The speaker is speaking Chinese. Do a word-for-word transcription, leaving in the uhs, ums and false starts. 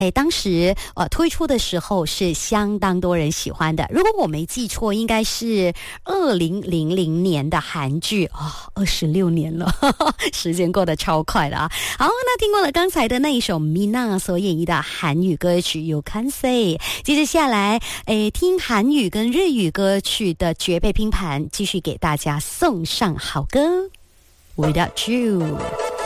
哎，当时呃推出的时候是相当多人喜欢的。如果我没记错，应该是二零零零年的韩剧哦，二十六年了，呵呵，时间过得超快了啊！好，那听过了刚才的那一首 Mina 所演绎的韩语歌曲 You Can Say， 接着下来，哎，听韩语跟日语歌曲的绝配拼盘，继续给大家送上好歌 Without You。